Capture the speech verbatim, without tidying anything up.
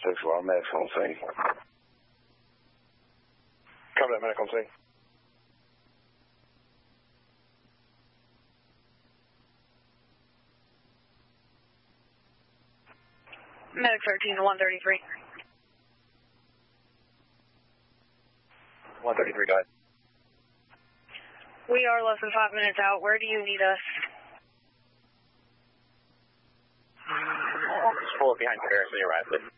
six one, medics on scene. Copy that, medic on scene. Medic thirteen to one thirty-three. one thirty-three, go ahead. We are less than five minutes out. Where do you need us? Just pull it behind Paris when you arrive, please.